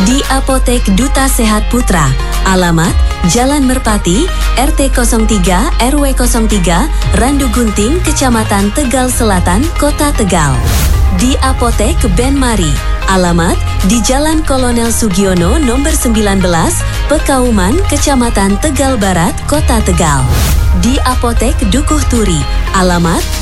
Di Apotek Duta Sehat Putra, alamat Jalan Merpati, RT 03 RW 03, Randu Gunting, Kecamatan Tegal Selatan, Kota Tegal. Di Apotek Ben Mari, alamat di Jalan Kolonel Sugiono nomor 19, Pekauman, Kecamatan Tegal Barat, Kota Tegal. Di Apotek Dukuh Turi, alamat